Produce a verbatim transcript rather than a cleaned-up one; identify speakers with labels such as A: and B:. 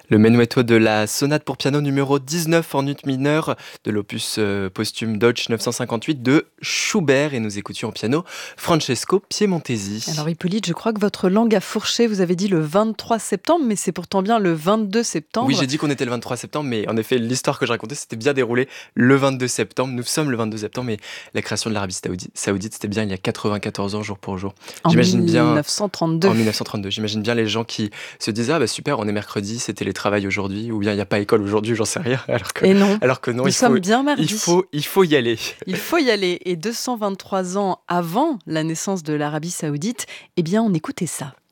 A: Le menuetto de la sonate pour piano numéro dix-neuf en ut mineur de l'opus euh, posthume Deutsch neuf cent cinquante-huit de Schubert, et nous écoutions au piano Francesco Piemontesi.
B: Alors Hippolyte, je crois que votre langue a fourché, vous avez dit le vingt-trois septembre, mais c'est pourtant bien le vingt-deux septembre.
A: Oui, j'ai dit qu'on était le vingt-trois septembre, mais en effet, l'histoire que je racontais, c'était bien déroulé le vingt-deux septembre. Nous sommes le vingt-deux septembre, mais la création de l'Arabie Saoudi- Saoudite, c'était bien il y a quatre-vingt-quatorze ans, jour pour jour.
B: En
A: J'imagine bien...
B: mille neuf cent trente-deux.
A: En mille neuf cent trente-deux, j'imagine bien les gens qui se disent « Ah bah super, on est mercredi, c'est télétravail aujourd'hui » ou bien « Il n'y a pas école aujourd'hui, j'en sais rien ». Alors que,
B: Et non,
A: alors que non,
B: nous
A: il
B: sommes
A: faut,
B: bien mardi.
A: il, faut, il faut y aller.
B: Il faut y aller. Et deux cent vingt-trois ans avant la naissance de l'Arabie Saoudite, eh bien on écoutait ça.